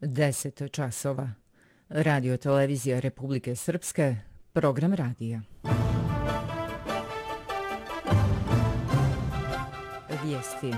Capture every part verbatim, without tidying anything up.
deset časova. Radio televizija Republike Srpske, program radija. Vijesti.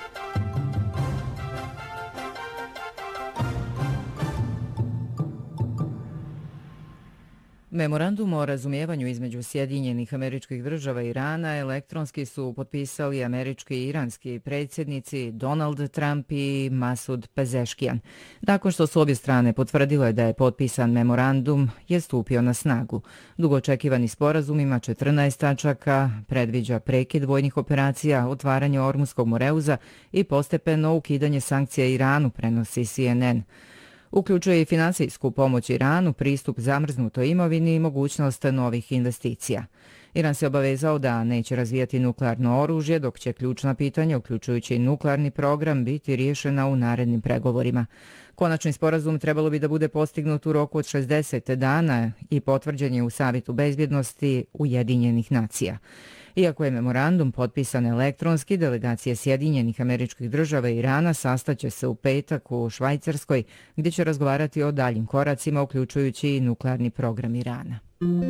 Memorandum o razumijevanju između Sjedinjenih Američkih Država i Irana elektronski su potpisali američki i iranski predsjednici Donald Trump i Masud Pezeškijan. Nakon što su obje strane potvrdile da je potpisan memorandum, je stupio na snagu. Dugočekivani sporazum ima četrnaest tačaka, predviđa prekid vojnih operacija, otvaranje Ormuskog moreuza i postepeno ukidanje sankcija Iranu, prenosi C N N. Uključuje i finansijsku pomoć Iranu, pristup zamrznutoj imovini i mogućnost novih investicija. Iran se obavezao da neće razvijati nuklearno oružje, dok će ključna pitanja, uključujući i nuklearni program, biti riješena u narednim pregovorima. Konačni sporazum trebalo bi da bude postignut u roku od šezdeset dana i potvrđen je u Savetu bezbjednosti Ujedinjenih nacija. Iako je memorandum potpisan elektronski, delegacije Sjedinjenih Američkih Država i Irana sastaće se u petak u Švajcarskoj, gdje će razgovarati o daljim koracima, uključujući i nuklearni program Irana.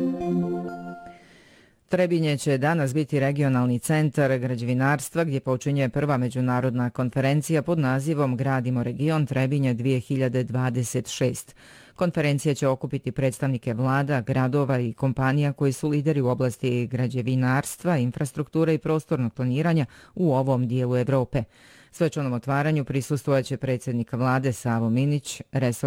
Trebinje će danas biti regionalni centar građevinarstva gdje počinje prva međunarodna konferencija pod nazivom Gradimo region Trebinje dvije hiljade dvadeset šest. Konferencija će okupiti predstavnike vlada, gradova i kompanija koji su lideri u oblasti građevinarstva, infrastrukture i prostornog planiranja u ovom dijelu Evrope. Svečanom otvaranju prisustvojaće predsjednik vlade Savo Minić, resor